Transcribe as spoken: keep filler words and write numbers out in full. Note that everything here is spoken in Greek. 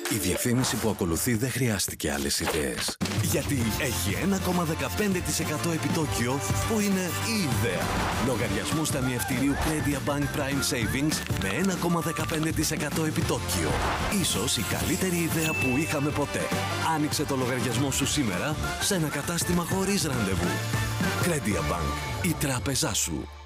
Η διαφήμιση που ακολουθεί δεν χρειάστηκε άλλες ιδέες. Γιατί έχει ένα κόμμα δεκαπέντε τοις εκατό επιτόκιο που είναι η ιδέα. Λογαριασμούς ταμιευτηρίου Credit Bank Prime Savings με ένα κόμμα δεκαπέντε τοις εκατό επιτόκιο. Ίσως η καλύτερη ιδέα που είχαμε ποτέ. Άνοιξε το λογαριασμό σου σήμερα σε ένα κατάστημα χωρίς ραντεβού. Credit Bank, η τράπεζά σου.